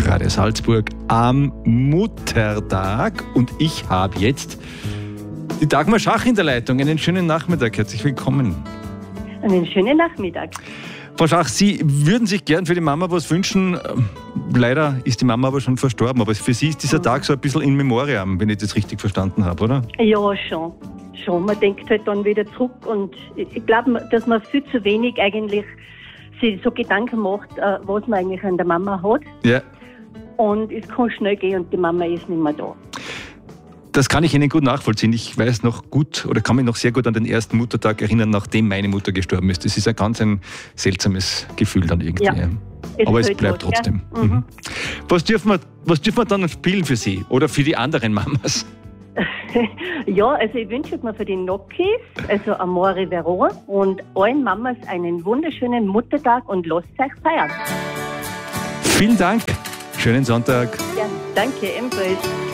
Radio Salzburg am Muttertag. Und ich habe jetzt die Dagmar Schach in der Leitung. Einen schönen Nachmittag. Herzlich willkommen. Einen schönen Nachmittag. Frau Schach, Sie würden sich gern für die Mama was wünschen. Leider ist die Mama aber schon verstorben. Aber für Sie ist dieser Tag so ein bisschen in Memoriam, wenn ich das richtig verstanden habe, oder? Ja, schon. Man denkt halt dann wieder zurück. Und ich glaube, dass man viel zu wenig eigentlich sich so Gedanken macht, was man eigentlich an der Mama hat. Ja. Und es kann schnell gehen und die Mama ist nicht mehr da. Das kann ich Ihnen gut nachvollziehen. Ich weiß noch gut oder kann mich noch sehr gut an den ersten Muttertag erinnern, nachdem meine Mutter gestorben ist. Das ist ein seltsames Gefühl dann irgendwie. Ja, aber es bleibt trotzdem. Ja. Mhm. Was dürfen wir dann spielen für Sie oder für die anderen Mamas? Ja, also ich wünsche mir für die Nokis, also Amore Veron und allen Mamas einen wunderschönen Muttertag und lasst euch feiern. Vielen Dank. Schönen Sonntag. Ja, danke, ebenfalls.